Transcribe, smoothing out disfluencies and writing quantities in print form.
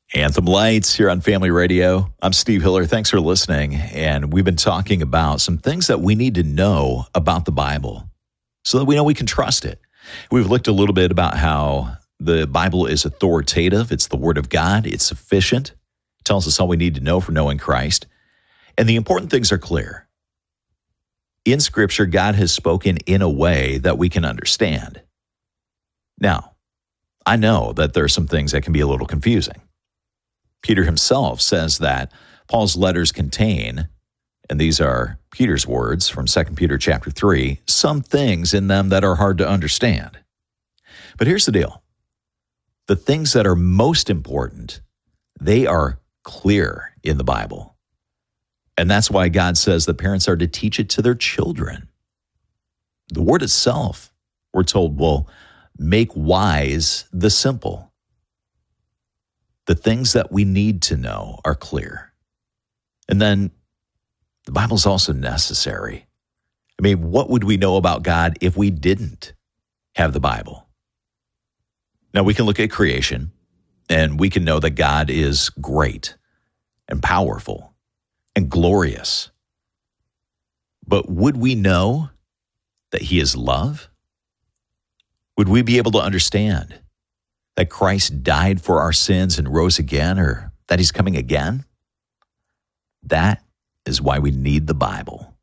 Anthem Lights here on Family Radio. I'm Steve Hiller. Thanks for listening. And we've been talking about some things that we need to know about the Bible so that we know we can trust it. We've looked a little bit about how the Bible is authoritative. It's the Word of God. It's sufficient. It tells us all we need to know for knowing Christ. And the important things are clear. In Scripture, God has spoken in a way that we can understand. Now, I know that there are some things that can be a little confusing. Peter himself says that Paul's letters contain, and these are Peter's words from 2 Peter chapter 3, some things in them that are hard to understand. But here's the deal. The things that are most important, they are clear in the Bible. And that's why God says that parents are to teach it to their children. The word itself, we're told, will make wise the simple. The things that we need to know are clear. And then the Bible's also necessary. I mean, what would we know about God if we didn't have the Bible? Now, we can look at creation, and we can know that God is great and powerful and glorious. But would we know that He is love? Would we be able to understand that Christ died for our sins and rose again, or that He's coming again? That is why we need the Bible.